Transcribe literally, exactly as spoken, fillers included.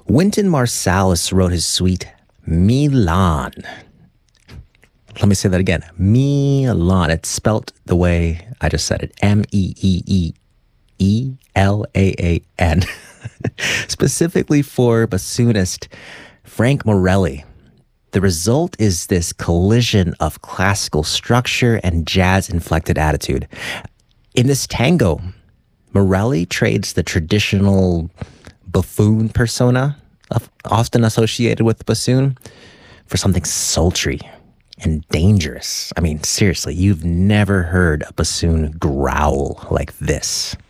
Wynton Marsalis wrote his suite Milan. Let me say that again. Milan. It's spelt the way I just said it. M E E E E L A A N. Specifically for bassoonist Frank Morelli. The result is this collision of classical structure and jazz-inflected attitude. In this tango, Morelli trades the traditional buffoon persona, often associated with the bassoon, for something sultry and dangerous. I mean, seriously, you've never heard a bassoon growl like this.